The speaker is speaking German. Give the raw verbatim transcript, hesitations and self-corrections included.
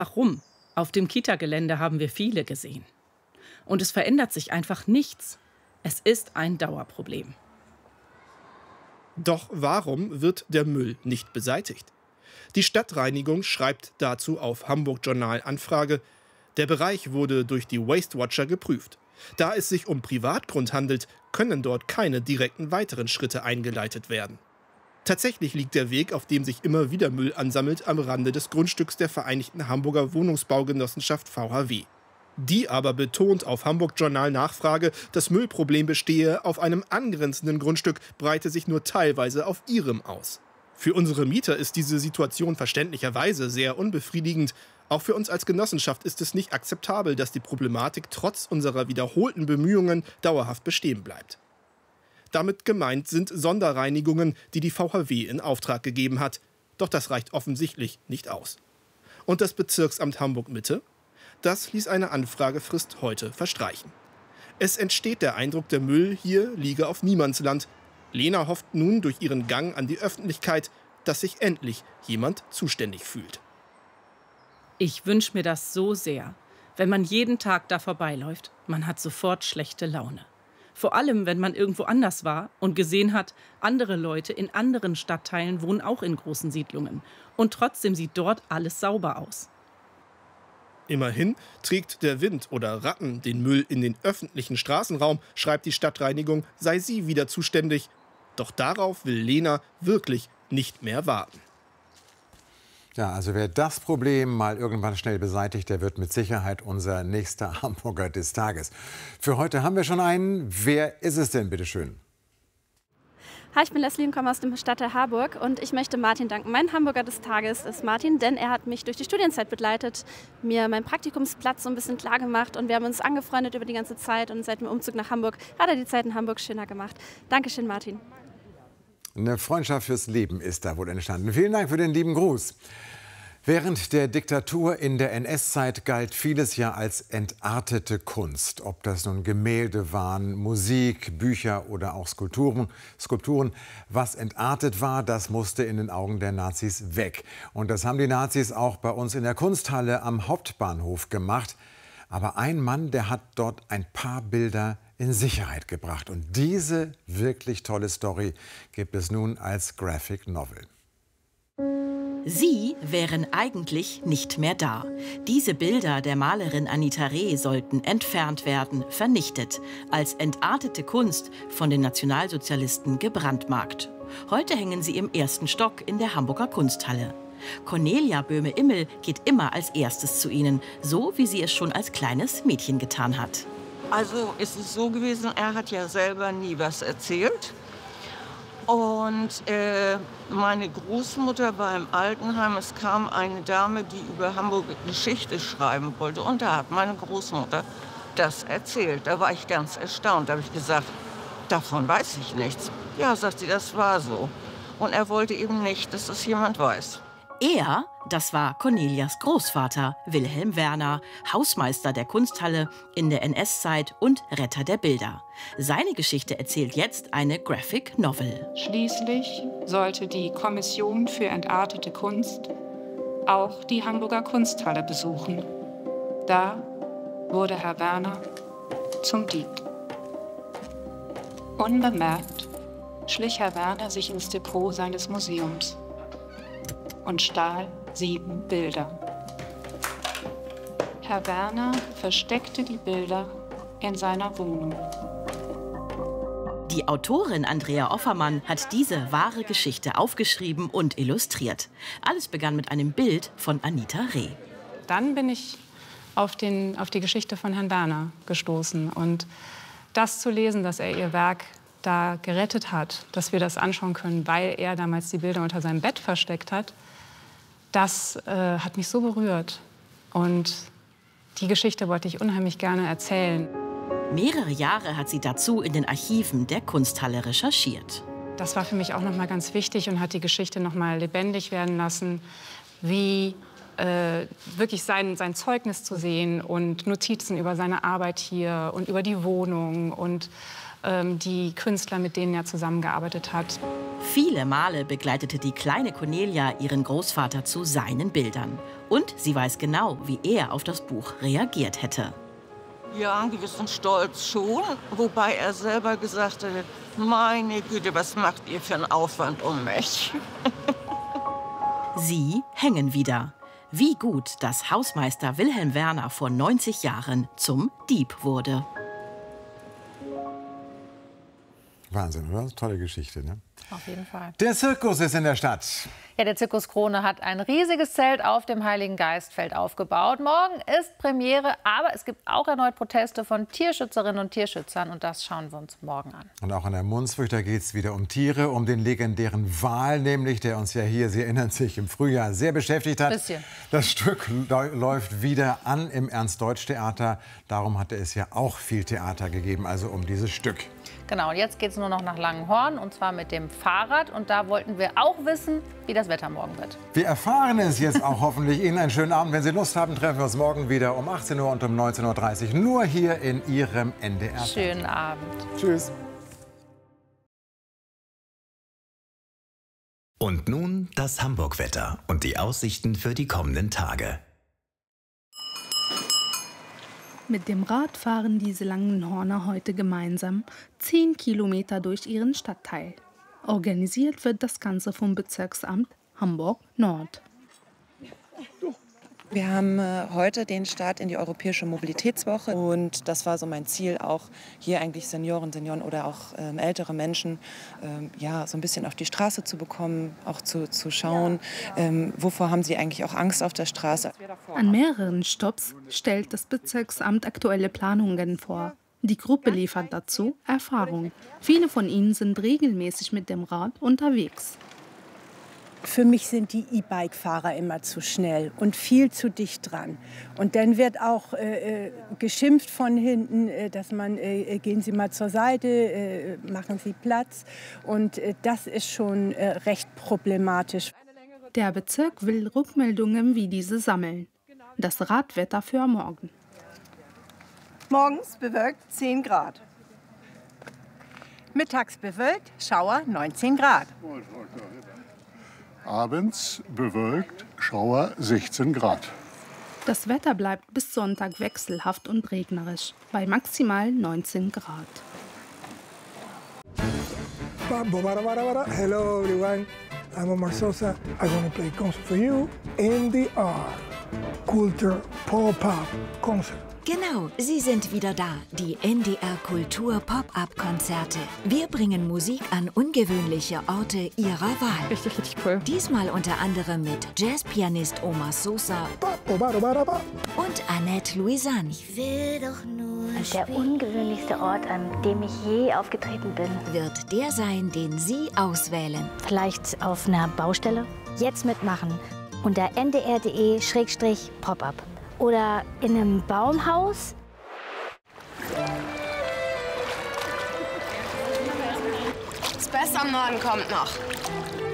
Warum? Auf dem Kita-Gelände haben wir viele gesehen. Und es verändert sich einfach nichts. Es ist ein Dauerproblem. Doch warum wird der Müll nicht beseitigt? Die Stadtreinigung schreibt dazu auf Hamburg Journal Anfrage, der Bereich wurde durch die Waste Watcher geprüft. Da es sich um Privatgrund handelt, können dort keine direkten weiteren Schritte eingeleitet werden. Tatsächlich liegt der Weg, auf dem sich immer wieder Müll ansammelt, am Rande des Grundstücks der Vereinigten Hamburger Wohnungsbaugenossenschaft V H W. Die aber betont auf Hamburg Journal Nachfrage, das Müllproblem bestehe auf einem angrenzenden Grundstück, breite sich nur teilweise auf ihrem aus. Für unsere Mieter ist diese Situation verständlicherweise sehr unbefriedigend. Auch für uns als Genossenschaft ist es nicht akzeptabel, dass die Problematik trotz unserer wiederholten Bemühungen dauerhaft bestehen bleibt. Damit gemeint sind Sonderreinigungen, die die V H W in Auftrag gegeben hat. Doch das reicht offensichtlich nicht aus. Und das Bezirksamt Hamburg-Mitte? Das ließ eine Anfragefrist heute verstreichen. Es entsteht der Eindruck, der Müll hier liege auf Niemandsland. Lena hofft nun durch ihren Gang an die Öffentlichkeit, dass sich endlich jemand zuständig fühlt. Ich wünsche mir das so sehr. Wenn man jeden Tag da vorbeiläuft, man hat sofort schlechte Laune. Vor allem, wenn man irgendwo anders war und gesehen hat, andere Leute in anderen Stadtteilen wohnen auch in großen Siedlungen. Und trotzdem sieht dort alles sauber aus. Immerhin trägt der Wind oder Ratten den Müll in den öffentlichen Straßenraum, schreibt die Stadtreinigung, sei sie wieder zuständig. Doch darauf will Lena wirklich nicht mehr warten. Ja, also wer das Problem mal irgendwann schnell beseitigt, der wird mit Sicherheit unser nächster Hamburger des Tages. Für heute haben wir schon einen. Wer ist es denn, bitteschön? Hi, ich bin Leslie und komme aus dem Stadtteil Harburg und ich möchte Martin danken. Mein Hamburger des Tages ist Martin, denn er hat mich durch die Studienzeit begleitet, mir meinen Praktikumsplatz so ein bisschen klar gemacht und wir haben uns angefreundet über die ganze Zeit und seit dem Umzug nach Hamburg hat er die Zeit in Hamburg schöner gemacht. Dankeschön, Martin. Eine Freundschaft fürs Leben ist da wohl entstanden. Vielen Dank für den lieben Gruß. Während der Diktatur in der N S-Zeit galt vieles ja als entartete Kunst. Ob das nun Gemälde waren, Musik, Bücher oder auch Skulpturen. Skulpturen. Was entartet war, das musste in den Augen der Nazis weg. Und das haben die Nazis auch bei uns in der Kunsthalle am Hauptbahnhof gemacht. Aber ein Mann, der hat dort ein paar Bilder in Sicherheit gebracht. Und diese wirklich tolle Story gibt es nun als Graphic Novel. Sie wären eigentlich nicht mehr da. Diese Bilder der Malerin Anita Reh sollten entfernt werden, vernichtet, als entartete Kunst von den Nationalsozialisten gebrandmarkt. Heute hängen sie im ersten Stock in der Hamburger Kunsthalle. Cornelia Böhme-Immel geht immer als erstes zu ihnen, so wie sie es schon als kleines Mädchen getan hat. Also ist es so gewesen, er hat ja selber nie was erzählt. Und äh, meine Großmutter war im Altenheim. Es kam eine Dame, die über Hamburg Geschichte schreiben wollte. Und da hat meine Großmutter das erzählt. Da war ich ganz erstaunt. Da habe ich gesagt, davon weiß ich nichts. Ja, sagt sie, das war so. Und er wollte eben nicht, dass das jemand weiß. Er, das war Cornelias Großvater, Wilhelm Werner, Hausmeister der Kunsthalle in der N S-Zeit und Retter der Bilder. Seine Geschichte erzählt jetzt eine Graphic Novel. Schließlich sollte die Kommission für entartete Kunst auch die Hamburger Kunsthalle besuchen. Da wurde Herr Werner zum Dieb. Unbemerkt schlich Herr Werner sich ins Depot seines Museums und stahl sieben Bilder. Herr Werner versteckte die Bilder in seiner Wohnung. Die Autorin Andrea Offermann hat diese wahre Geschichte aufgeschrieben und illustriert. Alles begann mit einem Bild von Anita Reh. Dann bin ich auf, den, auf die Geschichte von Herrn Werner gestoßen. Und das zu lesen, dass er ihr Werk da gerettet hat, dass wir das anschauen können, weil er damals die Bilder unter seinem Bett versteckt hat, das äh, hat mich so berührt. Und die Geschichte wollte ich unheimlich gerne erzählen. Mehrere Jahre hat sie dazu in den Archiven der Kunsthalle recherchiert. Das war für mich auch noch mal ganz wichtig und hat die Geschichte noch mal lebendig werden lassen, wie äh, wirklich sein, sein Zeugnis zu sehen und Notizen über seine Arbeit hier und über die Wohnung und ähm, die Künstler, mit denen er zusammengearbeitet hat. Viele Male begleitete die kleine Cornelia ihren Großvater zu seinen Bildern. Und sie weiß genau, wie er auf das Buch reagiert hätte. Ja, einen gewissen Stolz schon, wobei er selber gesagt hat, meine Güte, was macht ihr für einen Aufwand um mich? Sie hängen wieder. Wie gut, dass Hausmeister Wilhelm Werner vor neunzig Jahren zum Dieb wurde. Wahnsinn, oder? Tolle Geschichte, ne? Auf jeden Fall. Der Zirkus ist in der Stadt. Ja, der Zirkus Krone hat ein riesiges Zelt auf dem Heiligen Geistfeld aufgebaut. Morgen ist Premiere, aber es gibt auch erneut Proteste von Tierschützerinnen und Tierschützern. Und das schauen wir uns morgen an. Und auch an der Munzburg geht es wieder um Tiere, um den legendären Wal, nämlich, der uns ja hier, Sie erinnern sich, im Frühjahr sehr beschäftigt hat. Bisschen. Das Stück läuft wieder an im Ernst-Deutsch-Theater. Darum hatte es ja auch viel Theater gegeben, also um dieses Stück. Genau, und jetzt geht es nur noch nach Langenhorn, und zwar mit dem Fahrrad. Und da wollten wir auch wissen, wie das Wetter morgen wird. Wir erfahren es jetzt auch hoffentlich. Ihnen einen schönen Abend. Wenn Sie Lust haben, treffen wir uns morgen wieder um achtzehn Uhr und um neunzehn Uhr dreißig. Nur hier in Ihrem N D R. Schönen Abend. Tschüss. Und nun das Hamburg-Wetter und die Aussichten für die kommenden Tage. Mit dem Rad fahren diese Langenhorner heute gemeinsam zehn Kilometer durch ihren Stadtteil. Organisiert wird das Ganze vom Bezirksamt Hamburg-Nord. Wir haben äh, heute den Start in die Europäische Mobilitätswoche. Und das war so mein Ziel, auch hier eigentlich Senioren, Senioren oder auch ähm, ältere Menschen ähm, ja, so ein bisschen auf die Straße zu bekommen, auch zu, zu schauen, ähm, wovor haben sie eigentlich auch Angst auf der Straße. An mehreren Stopps stellt das Bezirksamt aktuelle Planungen vor. Die Gruppe liefert dazu Erfahrung. Viele von ihnen sind regelmäßig mit dem Rad unterwegs. Für mich sind die E-Bike-Fahrer immer zu schnell und viel zu dicht dran. Und dann wird auch äh, geschimpft von hinten, äh, dass man, äh, gehen Sie mal zur Seite, äh, machen Sie Platz. Und äh, das ist schon äh, recht problematisch. Der Bezirk will Rückmeldungen wie diese sammeln. Das Radwetter für morgen. Morgens bewölkt zehn Grad. Mittags bewölkt, Schauer neunzehn Grad. Abends bewölkt, Schauer sechzehn Grad. Das Wetter bleibt bis Sonntag wechselhaft und regnerisch, bei maximal neunzehn Grad. Hello everyone, I'm Omar Sosa. I'm going to play concert for you. N D R, Kultur Pop-Up Concert. Genau, sie sind wieder da, die N D R Kultur Pop-Up-Konzerte. Wir bringen Musik an ungewöhnliche Orte ihrer Wahl. Richtig, richtig cool. Diesmal unter anderem mit Jazzpianist Omar Sosa und Annette Louisanne. Ich will doch nur Der ungewöhnlichste Ort, an dem ich je aufgetreten bin, wird der sein, den Sie auswählen. Vielleicht auf einer Baustelle? Jetzt mitmachen unter n d r punkt d e Schrägstrich Pop-Up. Oder in einem Baumhaus? Das Beste am Norden kommt noch.